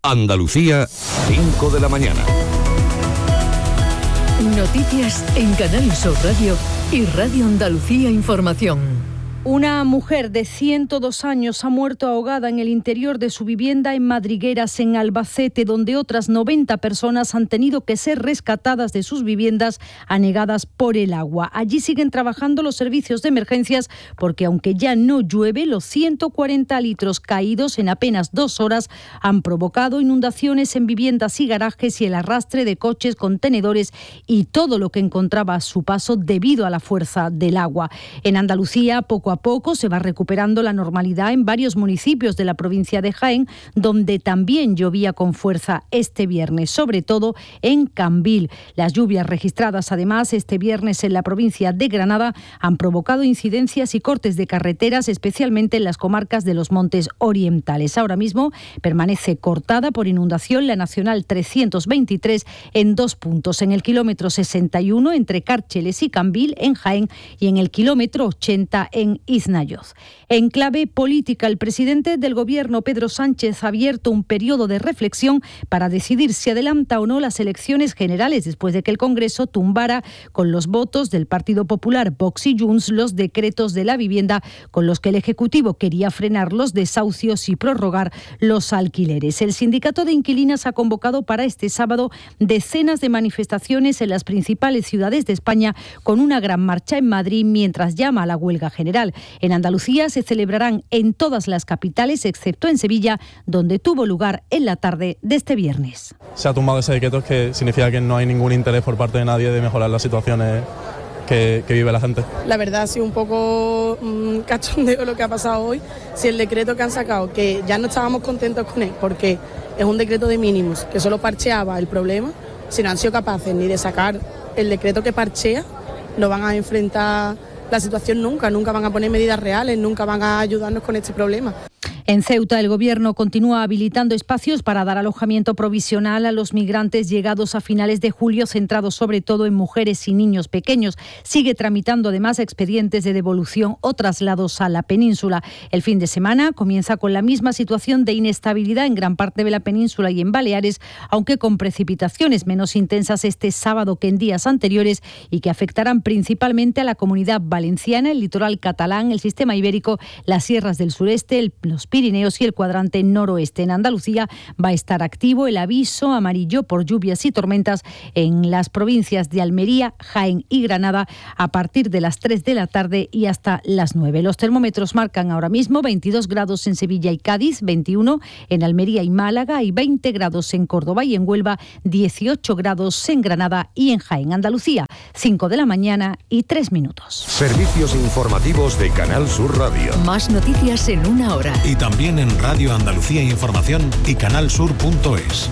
Andalucía, 5 de la mañana. Noticias en Canal Sur Radio y Radio Andalucía Información. Una mujer de 102 años ha muerto ahogada en el interior de su vivienda en Madrigueras, en Albacete, donde otras 90 personas han tenido que ser rescatadas de sus viviendas anegadas por el agua. Allí siguen trabajando los servicios de emergencias porque, aunque ya no llueve, los 140 litros caídos en apenas 2 horas han provocado inundaciones en viviendas y garajes y el arrastre de coches, contenedores y todo lo que encontraba a su paso debido a la fuerza del agua. En Andalucía, poco a poco se va recuperando la normalidad en varios municipios de la provincia de Jaén, donde también llovía con fuerza este viernes, sobre todo en Cambil. Las lluvias registradas además este viernes en la provincia de Granada han provocado incidencias y cortes de carreteras, especialmente en las comarcas de los Montes Orientales. Ahora mismo permanece cortada por inundación la Nacional 323 en 2 puntos, en el kilómetro 61 entre Cárcheles y Cambil en Jaén y en el kilómetro 80 en Iznayoz. En clave política, el presidente del Gobierno, Pedro Sánchez, ha abierto un periodo de reflexión para decidir si adelanta o no las elecciones generales después de que el Congreso tumbara con los votos del Partido Popular, Vox y Junts los decretos de la vivienda con los que el Ejecutivo quería frenar los desahucios y prorrogar los alquileres. El sindicato de inquilinas ha convocado para este sábado decenas de manifestaciones en las principales ciudades de España, con una gran marcha en Madrid mientras llama a la huelga general. En Andalucía se celebrarán en todas las capitales, excepto en Sevilla, donde tuvo lugar en la tarde de este viernes. Se ha tumbado ese decreto, que significa que no hay ningún interés por parte de nadie de mejorar las situaciones que vive la gente. La verdad ha sido un poco cachondeo lo que ha pasado hoy. Si el decreto que han sacado, que ya no estábamos contentos con él, porque es un decreto de mínimos, que solo parcheaba el problema, si no han sido capaces ni de sacar el decreto que parchea, no van a enfrentar la situación nunca van a poner medidas reales, nunca van a ayudarnos con este problema. En Ceuta, el Gobierno continúa habilitando espacios para dar alojamiento provisional a los migrantes llegados a finales de julio, centrados sobre todo en mujeres y niños pequeños. Sigue tramitando además expedientes de devolución o traslados a la península. El fin de semana comienza con la misma situación de inestabilidad en gran parte de la península y en Baleares, aunque con precipitaciones menos intensas este sábado que en días anteriores y que afectarán principalmente a la Comunidad Valenciana, el litoral catalán, el sistema ibérico, las sierras del sureste, los Pirineos y el cuadrante noroeste. En Andalucía va a estar activo el aviso amarillo por lluvias y tormentas en las provincias de Almería, Jaén y Granada a partir de las 3 de la tarde y hasta las 9. Los termómetros marcan ahora mismo 22 grados en Sevilla y Cádiz, 21 en Almería y Málaga y 20 grados en Córdoba y en Huelva, 18 grados en Granada y en Jaén. Andalucía, 5 de la mañana y 3 minutos. Servicios informativos de Canal Sur Radio. Más noticias en una hora. Y también en Radio Andalucía Información y canalsur.es.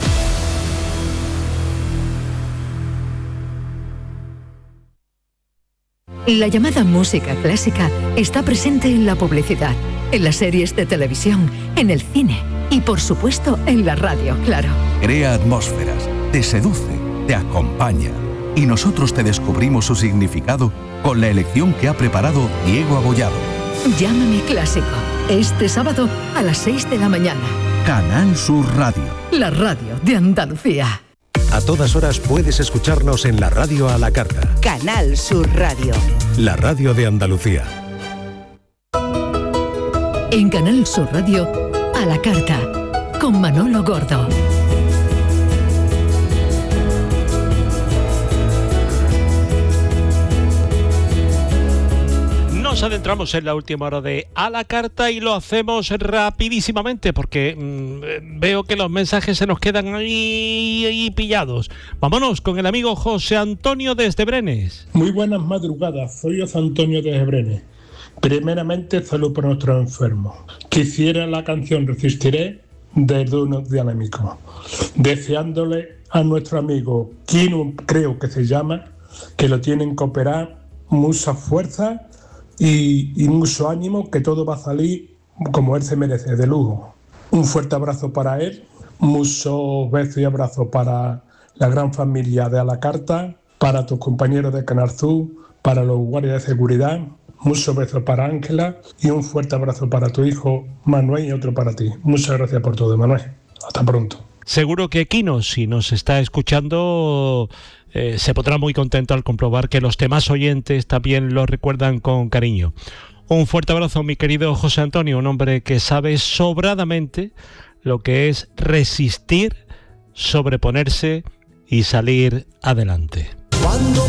La llamada música clásica está presente en la publicidad, en las series de televisión, en el cine y, por supuesto, en la radio, claro. Crea atmósferas, te seduce, te acompaña. Y nosotros te descubrimos su significado con la elección que ha preparado Diego Abollado. Llámame Clásico. Este sábado a las 6 de la mañana. Canal Sur Radio. La radio de Andalucía. A todas horas puedes escucharnos en la radio a la carta. Canal Sur Radio. La radio de Andalucía. En Canal Sur Radio, a la carta, con Manolo Gordo. Nos adentramos en la última hora de A la Carta y lo hacemos rapidísimamente porque veo que los mensajes se nos quedan ahí pillados. Vámonos con el amigo José Antonio desde Brenes. Muy buenas madrugadas, soy José Antonio desde Brenes. Primeramente, salud por nuestros enfermos. Quisiera la canción Resistiré de Duno Dianémico, deseándole a nuestro amigo Kino, creo que se llama, que lo tienen que operar, mucha fuerza y mucho ánimo, que todo va a salir como él se merece, de lujo. Un fuerte abrazo para él, muchos besos y abrazos para la gran familia de A la Carta, para tus compañeros de Canal Sur, para los guardias de seguridad, muchos besos para Ángela y un fuerte abrazo para tu hijo Manuel y otro para ti. Muchas gracias por todo, Manuel. Hasta pronto. Seguro que Kino, si nos está escuchando, se pondrá muy contento al comprobar que los demás oyentes también lo recuerdan con cariño. Un fuerte abrazo, mi querido José Antonio, un hombre que sabe sobradamente lo que es resistir, sobreponerse y salir adelante. Cuando